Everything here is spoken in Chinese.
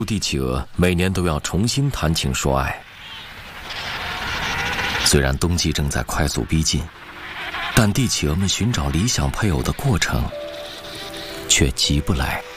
帝企鹅每年都要重新谈情说爱。虽然冬季正在快速逼近，但帝企鹅们寻找理想配偶的过程却急不来。